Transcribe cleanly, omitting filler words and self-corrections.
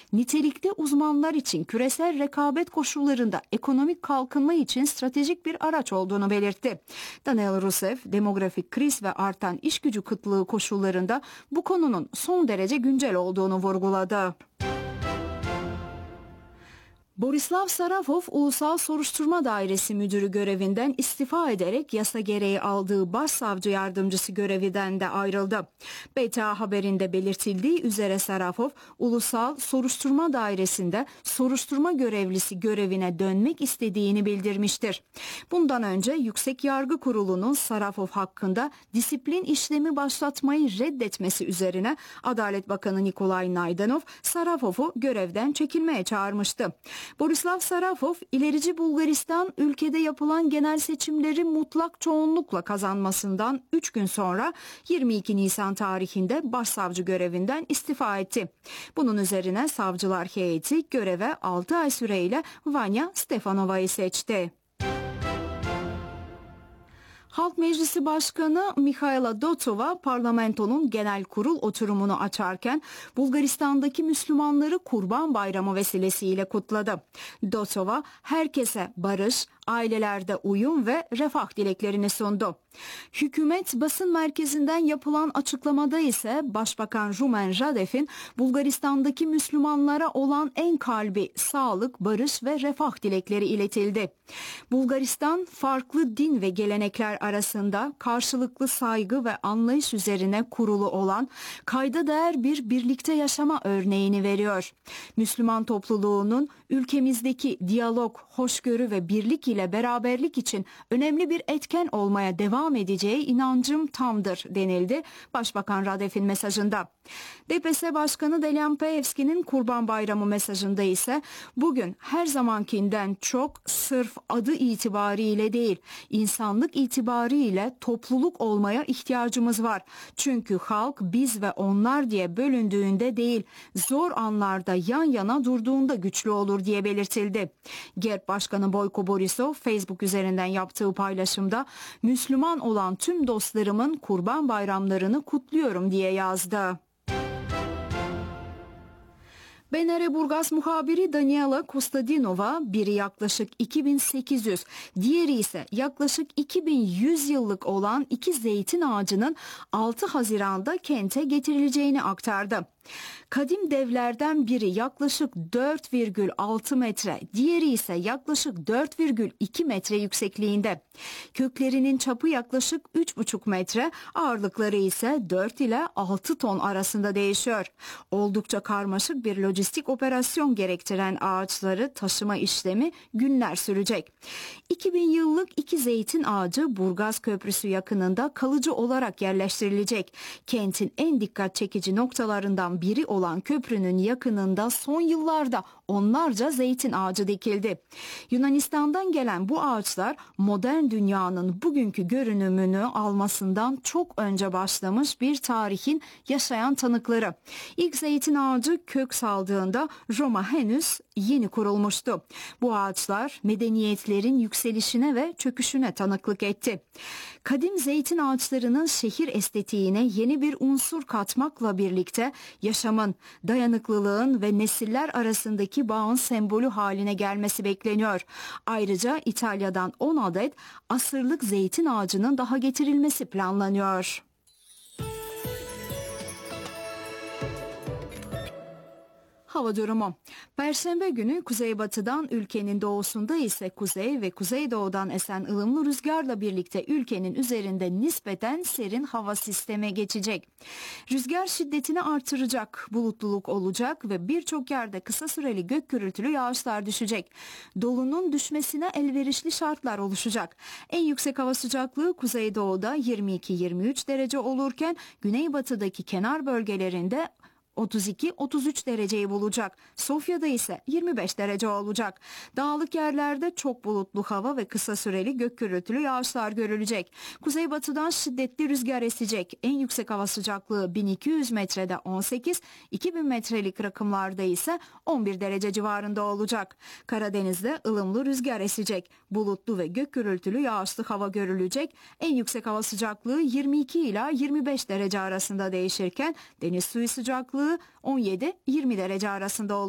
nitelikli uzmanlar için küresel rekabet koşullarında ekonomik kalkınma için stratejik bir araç olduğunu belirtti. Daniel Rousseff, demografik kriz ve artan iş gücü kıtlığı koşullarında bu konunun son derece güncel olduğunu vurguladı. Borislav Sarafov, Ulusal Soruşturma Dairesi Müdürü görevinden istifa ederek yasa gereği aldığı başsavcı yardımcısı görevinden de ayrıldı. BTA haberinde belirtildiği üzere Sarafov, Ulusal Soruşturma Dairesi'nde soruşturma görevlisi görevine dönmek istediğini bildirmiştir. Bundan önce Yüksek Yargı Kurulu'nun Sarafov hakkında disiplin işlemi başlatmayı reddetmesi üzerine Adalet Bakanı Nikolay Naydenov, Sarafov'u görevden çekilmeye çağırmıştı. Borislav Sarafov, ilerici Bulgaristan ülkede yapılan genel seçimleri mutlak çoğunlukla kazanmasından 3 gün sonra 22 Nisan tarihinde başsavcı görevinden istifa etti. Bunun üzerine savcılar heyeti göreve 6 ay süreyle Vanya Stefanova'yı seçti. Halk Meclisi Başkanı Mikhaila Dotova parlamentonun genel kurul oturumunu açarken Bulgaristan'daki Müslümanları Kurban Bayramı vesilesiyle kutladı. Dotova herkese barış, ailelerde uyum ve refah dileklerini sundu. Hükümet basın merkezinden yapılan açıklamada ise Başbakan Rumen Radev'in Bulgaristan'daki Müslümanlara olan en kalbi sağlık, barış ve refah dilekleri iletildi. Bulgaristan farklı din ve gelenekler arasında karşılıklı saygı ve anlayış üzerine kurulu olan kayda değer bir birlikte yaşama örneğini veriyor. Müslüman topluluğunun ülkemizdeki diyalog, hoşgörü ve birlik ile beraberlik için önemli bir etken olmaya devam edeceği inancım tamdır denildi Başbakan Radev'in mesajında. DPS Başkanı Delian Peevski'nin Kurban Bayramı mesajında ise bugün her zamankinden çok sırf adı itibariyle değil, insanlık itibariyle topluluk olmaya ihtiyacımız var. Çünkü halk biz ve onlar diye bölündüğünde değil, zor anlarda yan yana durduğunda güçlü olur diye belirtildi. GERB Başkanı Boyko Borisov Facebook üzerinden yaptığı paylaşımda Müslüman olan tüm dostlarımın Kurban Bayramlarını kutluyorum diye yazdı. BNR Burgaz muhabiri Daniela Kostadinova, biri yaklaşık 2800, diğeri ise yaklaşık 2100 yıllık olan iki zeytin ağacının 6 Haziran'da kente getirileceğini aktardı. Kadim devlerden biri yaklaşık 4,6 metre, diğeri ise yaklaşık 4,2 metre yüksekliğinde. Köklerinin çapı yaklaşık 3,5 metre, ağırlıkları ise 4 ile 6 ton arasında değişiyor. Oldukça karmaşık bir lojistik operasyon gerektiren ağaçları taşıma işlemi günler sürecek. 2000 yıllık iki zeytin ağacı Burgaz Köprüsü yakınında kalıcı olarak yerleştirilecek. Kentin en dikkat çekici noktalarından biri olan köprünün yakınında son yıllarda onlarca zeytin ağacı dikildi. Yunanistan'dan gelen bu ağaçlar modern dünyanın bugünkü görünümünü almasından çok önce başlamış bir tarihin yaşayan tanıkları. İlk zeytin ağacı kök saldığında Roma henüz yeni kurulmuştu. Bu ağaçlar medeniyetlerin yükselişine ve çöküşüne tanıklık etti. Kadim zeytin ağaçlarının şehir estetiğine yeni bir unsur katmakla birlikte yaşamın, dayanıklılığın ve nesiller arasındaki bağın sembolü haline gelmesi bekleniyor. Ayrıca İtalya'dan 10 adet asırlık zeytin ağacının daha getirilmesi planlanıyor. Hava durumu. Perşembe günü kuzeybatıdan ülkenin doğusunda ise kuzey ve kuzeydoğudan esen ılımlı rüzgarla birlikte ülkenin üzerinde nispeten serin hava sistemi geçecek. Rüzgar şiddetini artıracak, bulutluluk olacak ve birçok yerde kısa süreli gök gürültülü yağışlar düşecek. Dolunun düşmesine elverişli şartlar oluşacak. En yüksek hava sıcaklığı kuzeydoğuda 22-23 derece olurken güneybatıdaki kenar bölgelerinde 32-33 dereceyi bulacak. Sofya'da ise 25 derece olacak. Dağlık yerlerde çok bulutlu hava ve kısa süreli gök gürültülü yağışlar görülecek. Kuzeybatıdan şiddetli rüzgar esecek. En yüksek hava sıcaklığı 1200 metrede 18, 2000 metrelik rakımlarda ise 11 derece civarında olacak. Karadeniz'de ılımlı rüzgar esecek. Bulutlu ve gök gürültülü yağışlı hava görülecek. En yüksek hava sıcaklığı 22 ila 25 derece arasında değişirken deniz suyu sıcaklığı 17-20 derece arasında olacak.